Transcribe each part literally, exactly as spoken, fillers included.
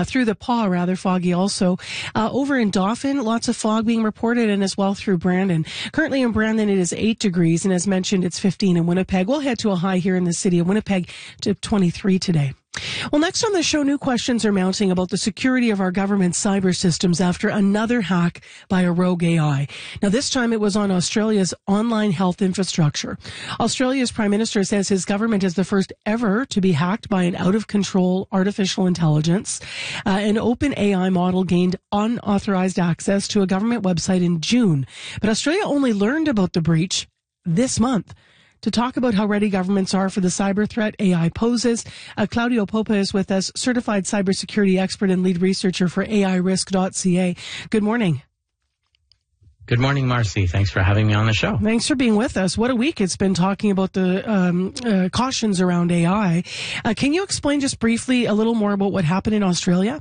uh, through the paw, rather foggy also. Uh, over in Dauphin, lots of fog being reported, and as well through Brandon. Currently in Brandon, it is eight degrees, and as mentioned, it's fifteen in Winnipeg. We'll head to a high here in the city of Winnipeg to twenty-three today. Well, next on the show, new questions are mounting about the security of our government cyber systems after another hack by a rogue A I. Now, this time it was on Australia's online health infrastructure. Australia's Prime Minister says his government is the first ever to be hacked by an out-of-control artificial intelligence. Uh, an open A I model gained unauthorized access to a government website in June. But Australia only learned about the breach this month. To talk about how ready governments are for the cyber threat A I poses, uh, Claudio Popa is with us, certified cybersecurity expert and lead researcher for A I risk dot C A. Good morning. Good morning, Marcy. Thanks for having me on the show. Thanks for being with us. What a week it's been talking about the um, uh, cautions around A I. Uh, can you explain just briefly a little more about what happened in Australia?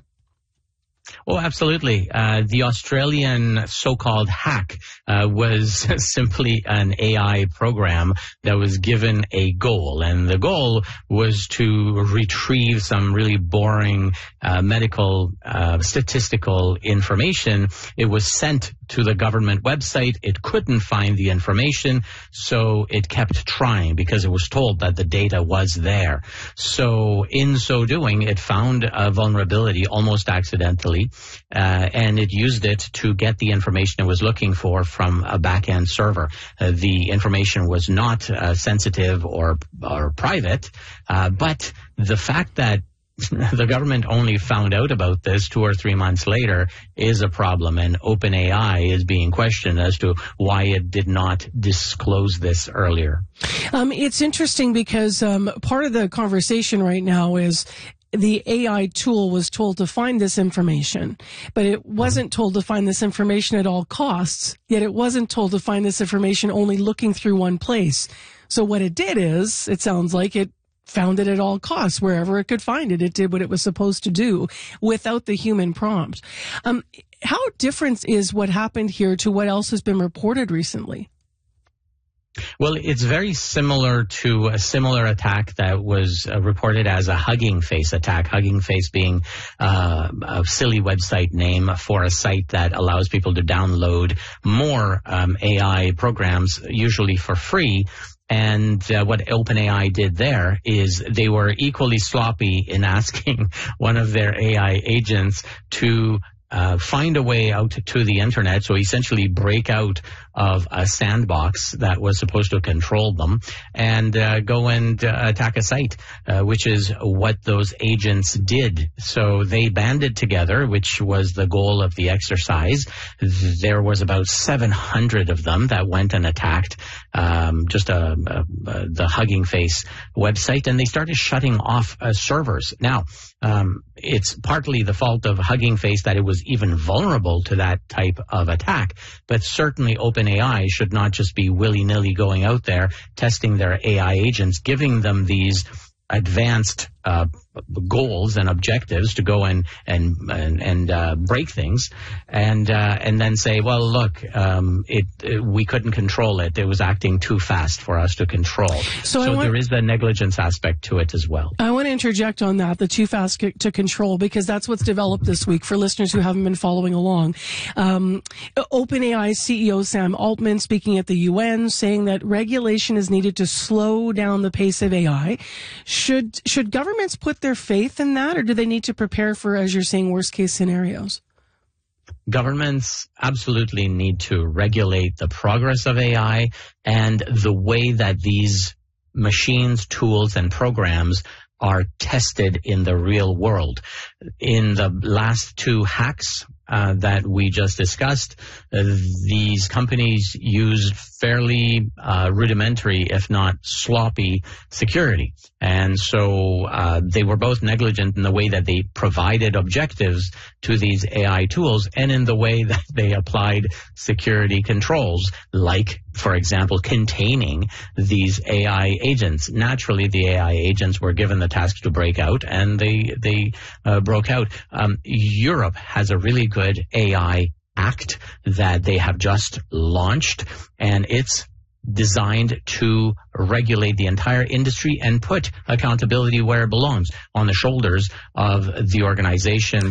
Oh, absolutely. Uh, the Australian so-called hack uh, was simply an A I program that was given a goal. And the goal was to retrieve some really boring uh, medical uh, statistical information. It was sent to the government website. It couldn't find the information, so it kept trying because it was told that the data was there. So in so doing, it found a vulnerability almost accidentally. Uh, and it used it to get the information it was looking for from a back-end server. Uh, the information was not uh, sensitive or, or private, uh, but the fact that the government only found out about this two or three months later is a problem, and OpenAI is being questioned as to why it did not disclose this earlier. Um, it's interesting because um, part of the conversation right now is the A I tool was told to find this information, but it wasn't told to find this information at all costs, yet it wasn't told to find this information only looking through one place. So what it did is, it sounds like it found it at all costs, wherever it could find it. It did what it was supposed to do without the human prompt. Um, how different is what happened here to what else has been reported recently? Well, it's very similar to a similar attack that was uh, reported as a Hugging Face attack. Hugging Face being uh, a silly website name for a site that allows people to download more um, A I programs, usually for free. And uh, what OpenAI did there is they were equally sloppy in asking one of their A I agents to Uh, find a way out to the internet, so essentially break out of a sandbox that was supposed to control them and uh, go and uh, attack a site, uh, which is what those agents did. So they banded together, which was the goal of the exercise. There was about seven hundred of them that went and attacked um, just a, a, a, the Hugging Face website, and they started shutting off uh, servers. Now, um, it's partly the fault of Hugging Face that it was even vulnerable to that type of attack, but certainly OpenAI should not just be willy-nilly going out there testing their A I agents, giving them these advanced uh, goals and objectives to go and and and, and uh, break things, and uh, and then say, well, look, um, it, it we couldn't control it. It was acting too fast for us to control. So, so want, there is the negligence aspect to it as well. I want to interject on that, the too fast to control, because that's what's developed this week for listeners who haven't been following along. Um, OpenAI C E O Sam Altman speaking at the U N, saying that regulation is needed to slow down the pace of A I. Should should governments put their faith in that, or do they need to prepare for, as you're saying, worst case scenarios? Governments absolutely need to regulate the progress of A I and the way that these machines, tools, and programs are tested in the real world. In the last two hacks uh, that we just discussed, uh, these companies used fairly uh, rudimentary, if not sloppy, security. And so uh, they were both negligent in the way that they provided objectives to these A I tools and in the way that they applied security controls, like, for example, containing these A I agents. Naturally, the A I agents were given the task to break out, and they they uh, broke out. Um, Europe has a really good A I Act that they have just launched, and it's designed to regulate the entire industry and put accountability where it belongs, on the shoulders of the organizations